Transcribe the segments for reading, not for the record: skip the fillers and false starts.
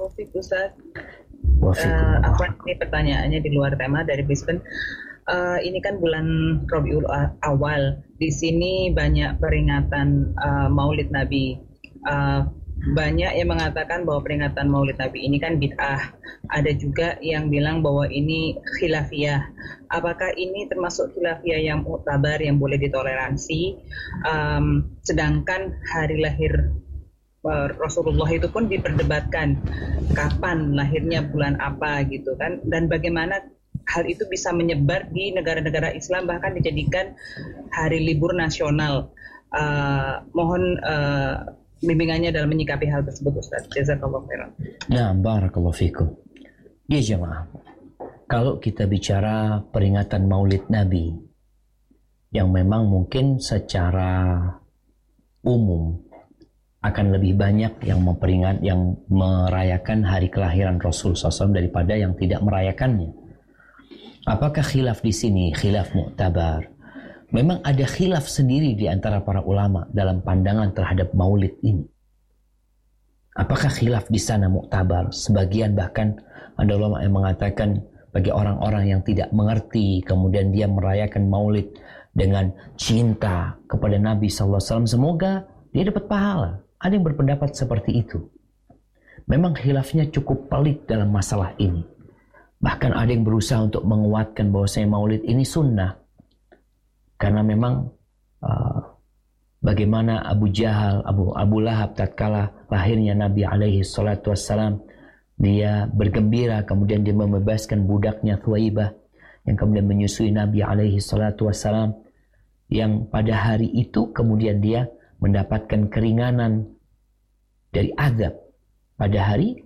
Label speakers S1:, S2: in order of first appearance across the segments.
S1: Barakallahu fiik Ustaz.
S2: Wafikum.
S1: Ini pertanyaannya di luar tema dari Brisbane. Ini kan bulan Rabiul Awal. Di sini banyak peringatan Maulid Nabi. Banyak yang mengatakan bahwa peringatan Maulid Nabi ini kan bid'ah. Ada juga yang bilang bahwa ini khilafiyah. Apakah ini termasuk khilafiyah yang mu'tabar, yang boleh ditoleransi? Sedangkan hari lahir Rasulullah itu pun diperdebatkan, kapan lahirnya, bulan apa gitu kan, dan bagaimana hal itu bisa menyebar di negara-negara Islam, bahkan dijadikan hari libur nasional. Mohon bimbingannya dalam menyikapi hal tersebut Ustaz. Jazakallahu khairan.
S2: Nah, barakallahu fikum. Ya jemaah, kalau kita bicara peringatan Maulid Nabi yang memang mungkin secara umum akan lebih banyak yang merayakan hari kelahiran Rasul SAW daripada yang tidak merayakannya. Apakah khilaf di sini khilaf mu'tabar? Memang ada khilaf sendiri di antara para ulama dalam pandangan terhadap Maulid ini. Apakah khilaf di sana mu'tabar? Sebagian bahkan ada ulama yang mengatakan bagi orang-orang yang tidak mengerti kemudian dia merayakan Maulid dengan cinta kepada Nabi SAW, semoga dia dapat pahala. Ada yang berpendapat seperti itu. Memang khilafnya cukup pelik dalam masalah ini. Bahkan ada yang berusaha untuk menguatkan bahwasanya Maulid ini sunnah. Karena memang bagaimana Abu Jahal, Abu Lahab tatkala lahirnya Nabi alaihi salatu wassalam, dia bergembira, kemudian dia membebaskan budaknya Thuwaibah yang kemudian menyusui Nabi alaihi salatu wassalam, yang pada hari itu kemudian dia mendapatkan keringanan dari azab. Pada hari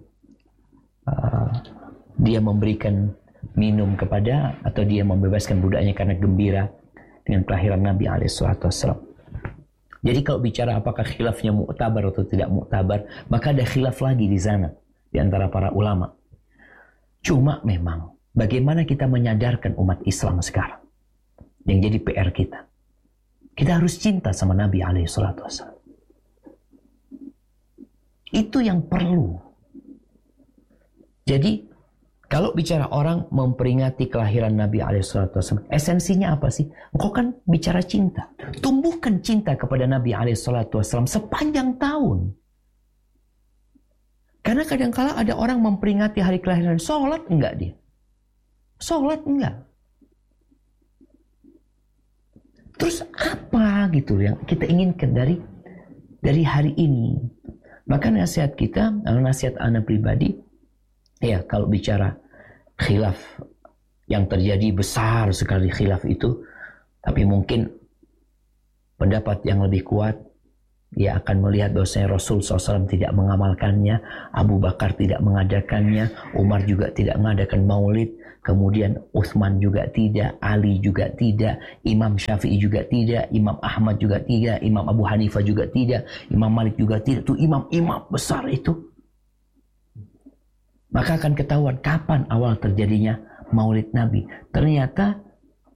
S2: dia memberikan minum kepada, atau dia membebaskan budaknya karena gembira dengan kelahiran Nabi alaihissalam. Jadi kalau bicara apakah khilafnya mu'tabar atau tidak mu'tabar, maka ada khilaf lagi di sana di antara para ulama. Cuma memang bagaimana kita menyadarkan umat Islam sekarang, yang jadi PR kita. Kita harus cinta sama Nabi alaihissalam. Itu yang perlu. Jadi kalau bicara orang memperingati kelahiran Nabi alaihissalam, esensinya apa sih? Engkau kan bicara cinta. Tumbuhkan cinta kepada Nabi alaihissalam sepanjang tahun. Karena kadang-kala ada orang memperingati hari kelahiran, sholat enggak dia? Sholat enggak? Terus apa gitu yang kita inginkan dari hari ini? Maka nasihat kita, nasihat anak pribadi, ya kalau bicara khilaf yang terjadi besar sekali khilaf itu, tapi mungkin pendapat yang lebih kuat, dia akan melihat bahwasanya Rasul SAW tidak mengamalkannya, Abu Bakar tidak mengadakannya, Umar juga tidak mengadakan maulid, kemudian Utsman juga tidak, Ali juga tidak, Imam Syafi'i juga tidak, Imam Ahmad juga tidak, Imam Abu Hanifah juga tidak, Imam Malik juga tidak. Itu imam-imam besar itu. Maka akan ketahuan kapan awal terjadinya maulid Nabi. Ternyata